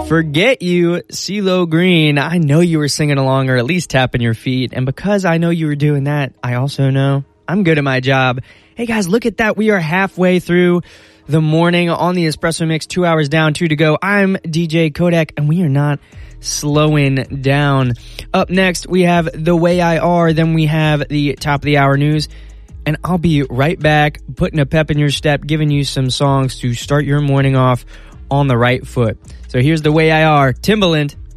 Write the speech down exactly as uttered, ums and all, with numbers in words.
Forget You, CeeLo Green. I know you were singing along or at least tapping your feet. And because I know you were doing that, I also know I'm good at my job. Hey guys, look at that. We are halfway through the morning on the Espresso Mix. Two hours down, two to go. I'm D J Kodak and we are not slowing down. Up next, we have The Way I Are. Then we have the top of the hour news. And I'll be right back, putting a pep in your step, giving you some songs to start your morning off on the right foot. So here's The Way I Are, Timbaland.